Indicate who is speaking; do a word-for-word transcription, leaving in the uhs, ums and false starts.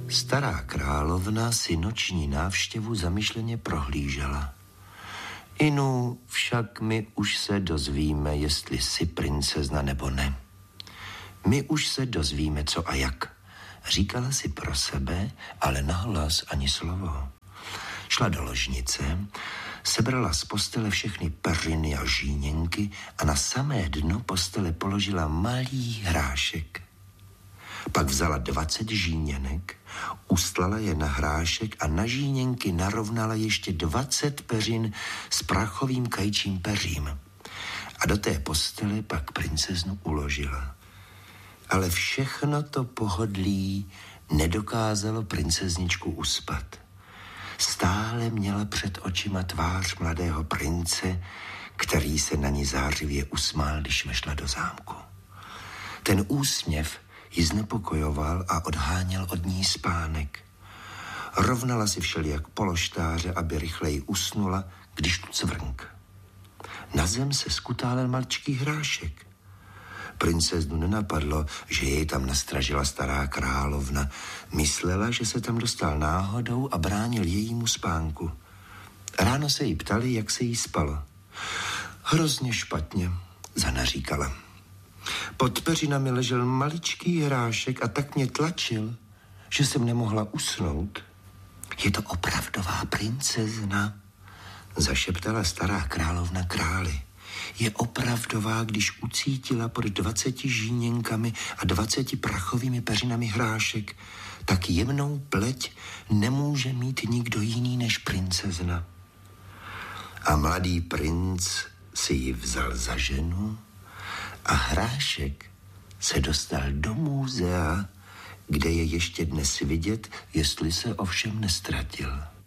Speaker 1: Stará královna si noční návštěvu zamyšleně prohlížela. Inu, však my už se dozvíme, jestli jsi princezna nebo ne. My už se dozvíme, co a jak. Říkala si pro sebe, ale nahlas ani slovo. Šla do ložnice, sebrala z postele všechny peřiny a žíněnky a na samé dno postele položila malý hrášek. Pak vzala dvacet žíněnek, ustlala je na hrášek a na žíněnky narovnala ještě dvacet peřin s prachovým kajčím peřím. A do té postele pak princeznu uložila. Ale všechno to pohodlí nedokázalo princezničku uspat. Stále měla před očima tvář mladého prince, který se na ní zářivě usmál, když vešla do zámku. Ten úsměv ji znepokojoval a odháněl od ní spánek. Rovnala si všelijak pološtáře, aby rychleji usnula, když tu cvrnk. Na zem se skutálel maličký hrášek. Princeznu nenapadlo, že jej tam nastražila stará královna. Myslela, že se tam dostal náhodou a bránil jejímu spánku. Ráno se jí ptali, jak se jí spalo. Hrozně špatně, zanaříkala. Pod peřinami ležel maličký hrášek a tak mě tlačil, že jsem nemohla usnout. Je to opravdová princezna, zašeptala stará královna králi. Je opravdová, když ucítila pod dvaceti žíněnkami a dvaceti prachovými peřinami hrášek, tak jemnou pleť nemůže mít nikdo jiný než princezna. A mladý princ si ji vzal za ženu a hrášek se dostal do muzea, kde je ještě dnes vidět, jestli se ovšem nestratil.